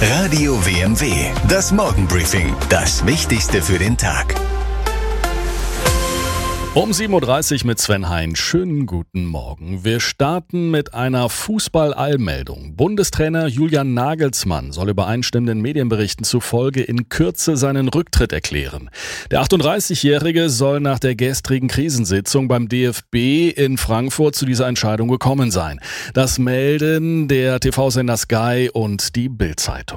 Radio WMW, das Morgenbriefing, das Wichtigste für den Tag. Um 7.30 Uhr mit Sven Hein. Schönen guten Morgen. Wir starten mit einer Fußball-Eilmeldung. Bundestrainer Julian Nagelsmann soll übereinstimmenden Medienberichten zufolge in Kürze seinen Rücktritt erklären. Der 38-Jährige soll nach der gestrigen Krisensitzung beim DFB in Frankfurt zu dieser Entscheidung gekommen sein. Das melden der TV-Sender Sky und die Bild-Zeitung.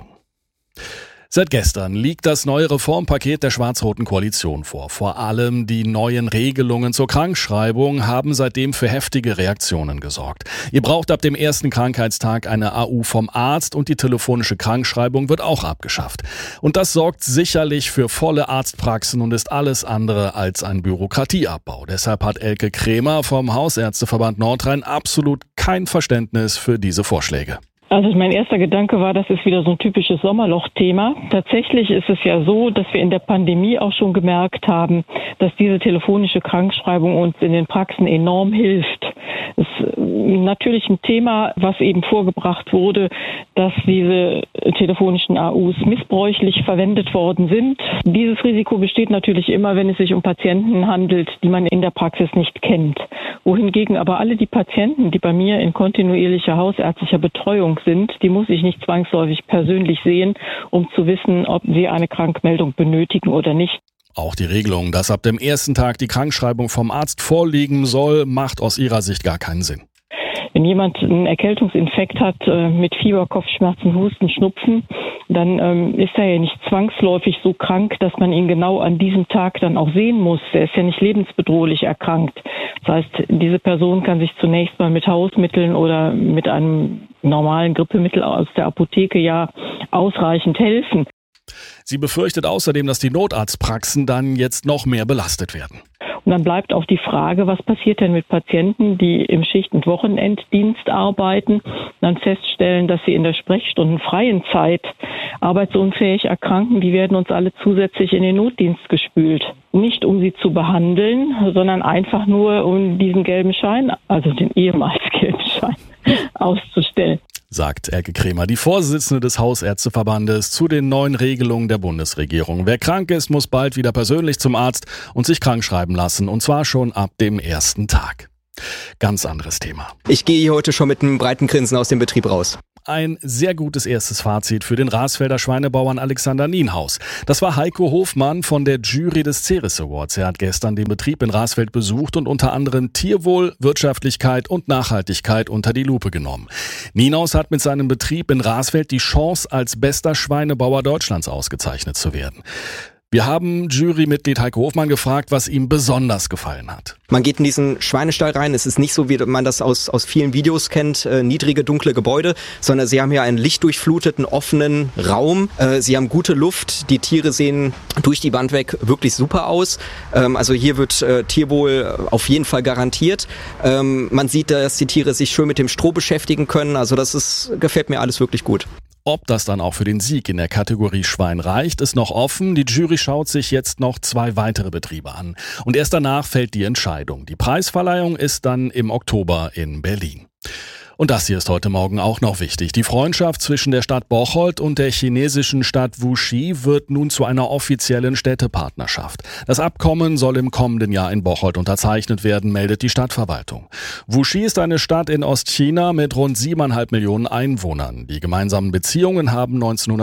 Seit gestern liegt das neue Reformpaket der schwarz-roten Koalition vor. Vor allem die neuen Regelungen zur Krankschreibung haben seitdem für heftige Reaktionen gesorgt. Ihr braucht ab dem ersten Krankheitstag eine AU vom Arzt und die telefonische Krankschreibung wird auch abgeschafft. Und das sorgt sicherlich für volle Arztpraxen und ist alles andere als ein Bürokratieabbau. Deshalb hat Elke Kremer vom Hausärzteverband Nordrhein absolut kein Verständnis für diese Vorschläge. Also mein erster Gedanke war, das ist wieder so ein typisches Sommerloch-Thema. Tatsächlich ist es ja so, dass wir in der Pandemie auch schon gemerkt haben, dass diese telefonische Krankschreibung uns in den Praxen enorm hilft. Es ist natürlich ein Thema, was eben vorgebracht wurde, dass diese telefonischen AUs missbräuchlich verwendet worden sind. Dieses Risiko besteht natürlich immer, wenn es sich um Patienten handelt, die man in der Praxis nicht kennt. Wohingegen aber alle die Patienten, die bei mir in kontinuierlicher hausärztlicher Betreuung sind, die muss ich nicht zwangsläufig persönlich sehen, um zu wissen, ob sie eine Krankmeldung benötigen oder nicht. Auch die Regelung, dass ab dem ersten Tag die Krankschreibung vom Arzt vorliegen soll, macht aus ihrer Sicht gar keinen Sinn. Wenn jemand einen Erkältungsinfekt hat mit Fieber, Kopfschmerzen, Husten, Schnupfen, dann ist er ja nicht zwangsläufig so krank, dass man ihn genau an diesem Tag dann auch sehen muss. Er ist ja nicht lebensbedrohlich erkrankt. Das heißt, diese Person kann sich zunächst mal mit Hausmitteln oder mit einem normalen Grippemittel aus der Apotheke ja ausreichend helfen. Sie befürchtet außerdem, dass die Notarztpraxen dann jetzt noch mehr belastet werden. Und dann bleibt auch die Frage, was passiert denn mit Patienten, die im Schicht- und Wochenenddienst arbeiten, dann feststellen, dass sie in der sprechstundenfreien Zeit arbeitsunfähig erkranken. Die werden uns alle zusätzlich in den Notdienst gespült. Nicht um sie zu behandeln, sondern einfach nur um diesen gelben Schein, also den ehemals gelben Schein, auszustellen. Sagt Elke Kremer, die Vorsitzende des Hausärzteverbandes, zu den neuen Regelungen der Bundesregierung. Wer krank ist, muss bald wieder persönlich zum Arzt und sich krank schreiben lassen. Und zwar schon ab dem ersten Tag. Ganz anderes Thema. Ich gehe hier heute schon mit einem breiten Grinsen aus dem Betrieb raus. Ein sehr gutes erstes Fazit für den Rasfelder Schweinebauern Alexander Nienhaus. Das war Heiko Hofmann von der Jury des Ceres Awards. Er hat gestern den Betrieb in Rasfeld besucht und unter anderem Tierwohl, Wirtschaftlichkeit und Nachhaltigkeit unter die Lupe genommen. Nienhaus hat mit seinem Betrieb in Rasfeld die Chance, als bester Schweinebauer Deutschlands ausgezeichnet zu werden. Wir haben Jurymitglied Heiko Hofmann gefragt, was ihm besonders gefallen hat. Man geht in diesen Schweinestall rein. Es ist nicht so, wie man das aus vielen Videos kennt, niedrige, dunkle Gebäude, sondern sie haben hier einen lichtdurchfluteten, offenen Raum. Sie haben gute Luft. Die Tiere sehen durch die Wand weg wirklich super aus. Also hier wird Tierwohl auf jeden Fall garantiert. Man sieht, dass die Tiere sich schön mit dem Stroh beschäftigen können. Also gefällt mir alles wirklich gut. Ob das dann auch für den Sieg in der Kategorie Schwein reicht, ist noch offen. Die Jury schaut sich jetzt noch 2 weitere Betriebe an. Und erst danach fällt die Entscheidung. Die Preisverleihung ist dann im Oktober in Berlin. Und das hier ist heute Morgen auch noch wichtig. Die Freundschaft zwischen der Stadt Bocholt und der chinesischen Stadt Wuxi wird nun zu einer offiziellen Städtepartnerschaft. Das Abkommen soll im kommenden Jahr in Bocholt unterzeichnet werden, meldet die Stadtverwaltung. Wuxi ist eine Stadt in Ostchina mit rund 7,5 Millionen Einwohnern. Die gemeinsamen Beziehungen haben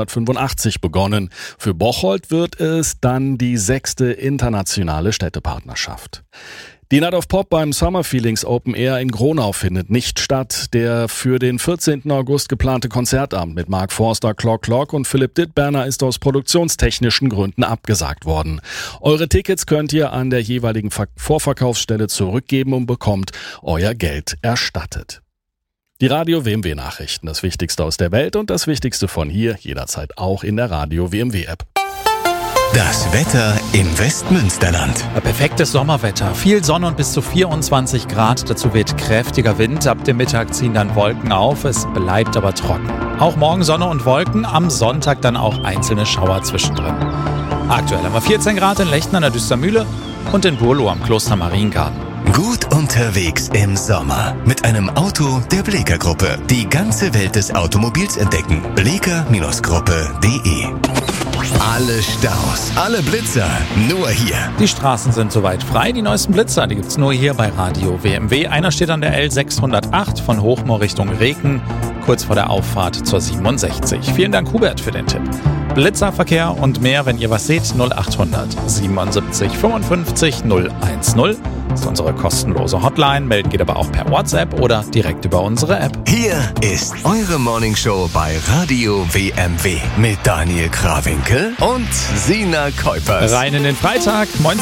1985 begonnen. Für Bocholt wird es dann die 6. internationale Städtepartnerschaft. Die Night of Pop beim Summer Feelings Open Air in Gronau findet nicht statt. Der für den 14. August geplante Konzertabend mit Mark Forster, Clock und Philipp Dittberner ist aus produktionstechnischen Gründen abgesagt worden. Eure Tickets könnt ihr an der jeweiligen Vorverkaufsstelle zurückgeben und bekommt euer Geld erstattet. Die Radio WMW Nachrichten, das Wichtigste aus der Welt und das Wichtigste von hier, jederzeit auch in der Radio WMW App. Das Wetter im Westmünsterland. Perfektes Sommerwetter. Viel Sonne und bis zu 24 Grad. Dazu weht kräftiger Wind. Ab dem Mittag ziehen dann Wolken auf. Es bleibt aber trocken. Auch morgen Sonne und Wolken. Am Sonntag dann auch einzelne Schauer zwischendrin. Aktuell haben wir 14 Grad in Lechten an der Düstermühle und in Burlo am Kloster Mariengarten. Gut und Unterwegs im Sommer mit einem Auto der Bleeker Gruppe. Die ganze Welt des Automobils entdecken. bleeker-gruppe.de. Alle Staus, alle Blitzer, nur hier. Die Straßen sind soweit frei. Die neuesten Blitzer, die gibt's nur hier bei Radio WMW. Einer steht an der L608 von Hochmoor Richtung Reken, kurz vor der Auffahrt zur 67. Vielen Dank, Hubert, für den Tipp. Blitzerverkehr und mehr, wenn ihr was seht, 0800 77 55 010 ist unsere kostenlose Hotline. Melden geht aber auch per WhatsApp oder direkt über unsere App. Hier ist eure Morningshow bei Radio WMW mit Daniel Krawinkel und Sina Kuipers. Rein in den Freitag. Moin.